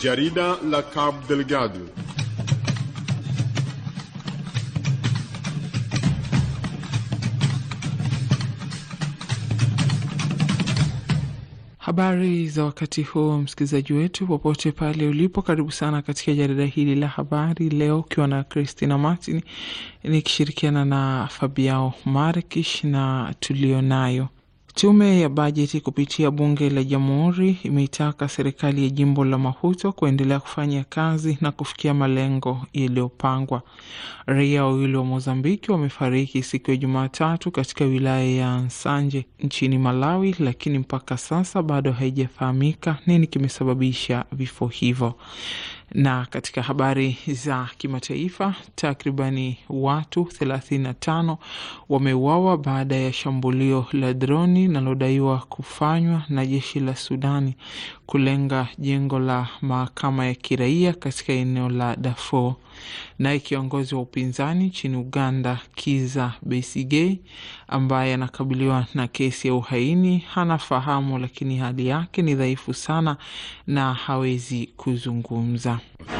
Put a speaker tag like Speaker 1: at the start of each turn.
Speaker 1: Jarida la Cabo Delgado.
Speaker 2: Habari za wakati huu, msikilizaji wetu popote pale ulipo, karibu sana katika jarida hili la habari leo, ukiwa na Christina Martin nikishirikiana na Fabiao Markish na tulionayo. Tume ya bajeti kupitia bunge la Jamhuri imeitaka serikali ya jimbo la Maputo kuendelea kufanya kazi na kufikia malengo yaliyopangwa. Raia wawili wa Mozambiki wamefariki siku ya Jumatatu katika wilaya ya Nsanje nchini Malawi, lakini mpaka sasa bado haijafahamika nini kimesababisha vifo hivyo. Na katika habari za kimataifa, takribani watu 35 wameuawa baada ya shambulio la droni linalodaiwa kufanywa na jeshi la Sudani kulenga jengo la mahakama ya kiraia katika eneo la Darfur. Naye kiongozi wa upinzani nchini Uganda, Kizza Besigye, ambaye anakabiliwa na kesi ya uhaini, hanafahamu, lakini hali yake ni dhaifu sana na hawezi kuzungumza.